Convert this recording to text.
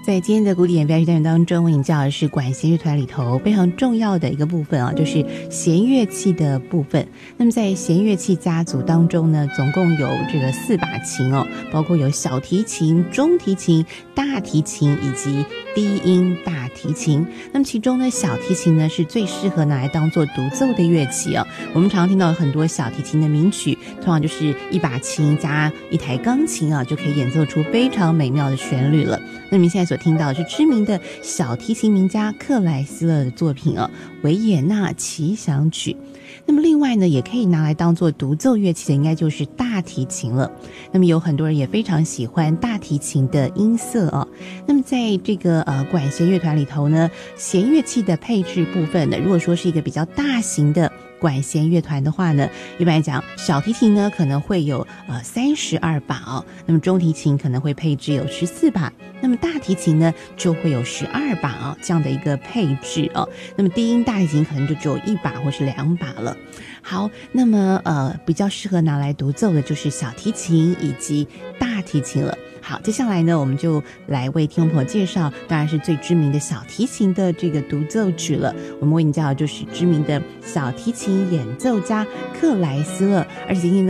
在今天的古典表演单元当中，为你教的是管弦乐团里头非常重要的一个部分啊，就是弦乐器的部分。那么在弦乐器家族当中呢，总共有这个4把琴哦，包括有小提琴、中提琴、大提琴以及低音大提琴。那么其中呢，小提琴呢是最适合拿来当做独奏的乐器哦。我们常常听到很多小提琴的名曲，通常就是一把琴加一台钢琴啊，就可以演奏出非常美妙的旋律了。那么现在所听到的是知名的小提琴名家克莱斯勒的作品啊，《维也纳奇想曲》。那么另外呢，也可以拿来当做独奏乐器的应该就是大提琴了。那么有很多人也非常喜欢大提琴的音色啊。那么在这个管弦乐团里头呢，弦乐器的配置部分呢，如果说是一个比较大型的管弦乐团的话呢，一般来讲小提琴呢可能会有32把哦，那么中提琴可能会配置有14把，那么大提琴呢就会有12把哦，这样的一个配置哦。那么低音大提琴可能就只有1把或是2把了。好，那么比较适合拿来独奏的就是小提琴以及大提琴了。好，接下来呢，我们就来为听众朋友介绍，当然是最知名的小提琴的这个独奏曲了。我们为你介绍的就是知名的小提琴演奏家克莱斯勒，而且今天呢